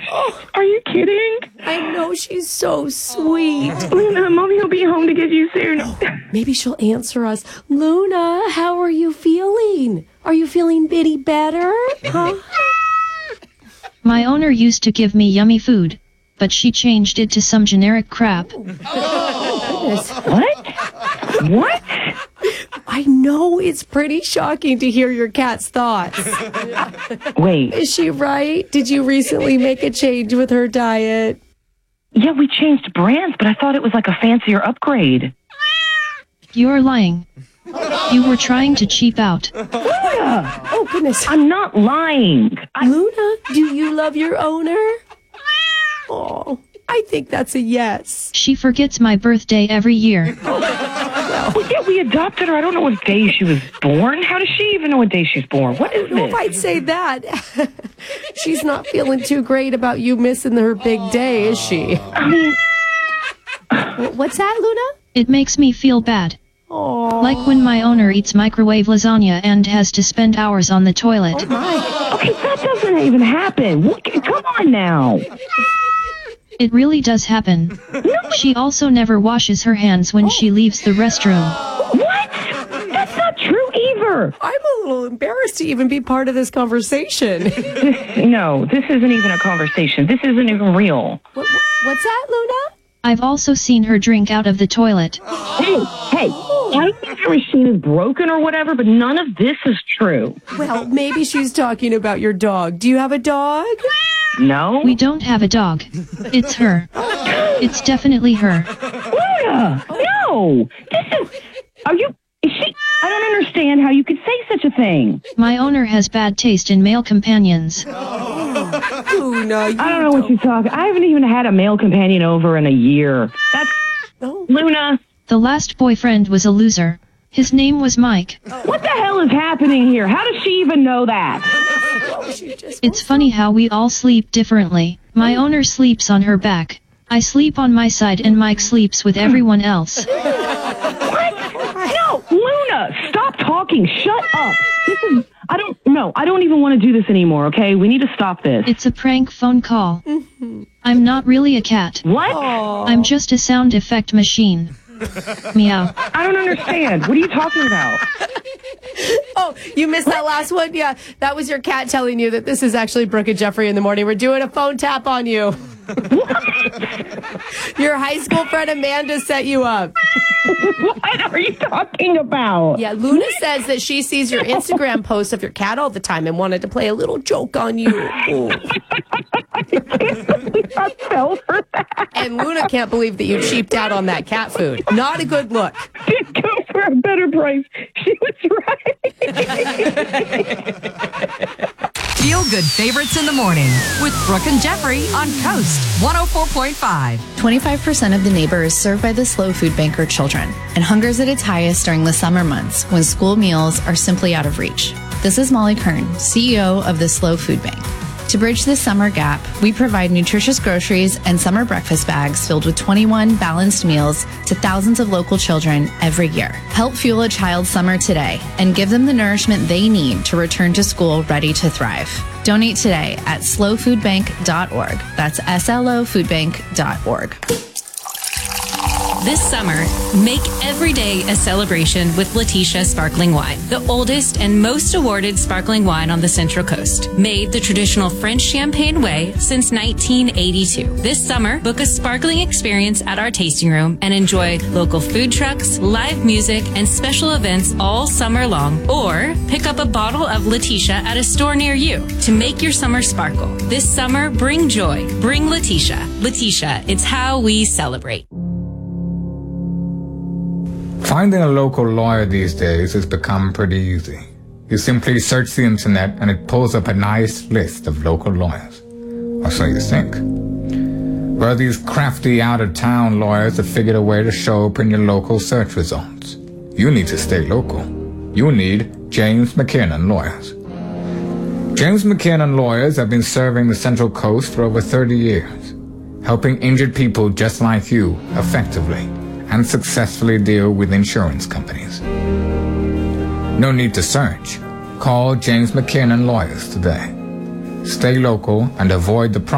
Are you kidding? I know, she's so sweet. Luna, Mommy will be home to get you soon. Maybe she'll answer us. Luna, how are you feeling? Are you feeling any better? Huh? My owner used to give me yummy food, but she changed it to some generic crap. What? I know, it's pretty shocking to hear your cat's thoughts. Wait. Is she right? Did you recently make a change with her diet? Yeah, we changed brands, but I thought it was like a fancier upgrade. You're lying. You were trying to cheap out. Luna! Oh, goodness. I'm not lying. Luna, do you love your owner? Oh, I think that's a yes. She forgets my birthday every year. Well, yeah, we adopted her. I don't know what day she was born. How does she even know what day she's born? What is this? I'd say that. She's not feeling too great about you missing her big day, is she? I mean... What's that, Luna? It makes me feel bad. Oh. Like when my owner eats microwave lasagna and has to spend hours on the toilet. Okay, that doesn't even happen. Come on now. It really does happen. She also never washes her hands when she leaves the restroom. What? That's not true either. I'm a little embarrassed to even be part of this conversation. No, this isn't even a conversation. This isn't even real. What's that, Luna? I've also seen her drink out of the toilet. Hey, I don't think your machine is broken or whatever, but none of this is true. Well, maybe she's talking about your dog. Do you have a dog? No? We don't have a dog. It's her. It's definitely her. Luna! No! Is she... I don't understand how you could say such a thing. My owner has bad taste in male companions. Luna, I don't know what you're talking. I haven't even had a male companion over in a year. That's... Luna... The last boyfriend was a loser. His name was Mike. What the hell is happening here? How does she even know that? It's funny how we all sleep differently. My owner sleeps on her back. I sleep on my side and Mike sleeps with everyone else. What? No, Luna, stop talking. Shut up. I don't even want to do this anymore, okay? We need to stop this. It's a prank phone call. I'm not really a cat. What? I'm just a sound effect machine. Meow. I don't understand. What are you talking about? Oh, you missed that last one? Yeah, that was your cat telling you that this is actually Brooke and Jeffrey in the morning. We're doing a phone tap on you. Your high school friend Amanda set you up. What are you talking about? Yeah, Luna says that she sees your Instagram posts of your cat all the time and wanted to play a little joke on you. I can't believe I fell for that. And Luna can't believe that you cheaped out on that cat food. Not a good look. Didn't go for a better price. She was right. Feel good favorites in the morning with Brooke and Jeffrey on Coast 104.5. 25% of the neighbor is served by the Slow Food Bank are children, and hunger is at its highest during the summer months when school meals are simply out of reach. This is Molly Kern, CEO of the Slow Food Bank. To bridge this summer gap, we provide nutritious groceries and summer breakfast bags filled with 21 balanced meals to thousands of local children every year. Help fuel a child's summer today and give them the nourishment they need to return to school ready to thrive. Donate today at slowfoodbank.org. That's slofoodbank.org. This summer, make every day a celebration with Letitia Sparkling Wine, the oldest and most awarded sparkling wine on the Central Coast. Made the traditional French champagne way since 1982. This summer, book a sparkling experience at our tasting room and enjoy local food trucks, live music, and special events all summer long. Or pick up a bottle of Letitia at a store near you to make your summer sparkle. This summer, bring joy. Bring Letitia. Letitia, it's how we celebrate. Finding a local lawyer these days has become pretty easy. You simply search the internet and it pulls up a nice list of local lawyers. Or so you think. Well, these crafty out-of-town lawyers have figured a way to show up in your local search results. You need to stay local. You need James McKiernan Lawyers. James McKiernan Lawyers have been serving the Central Coast for over 30 years, helping injured people just like you effectively and successfully deal with insurance companies. No need to search. Call James McKiernan Lawyers today. Stay local and avoid the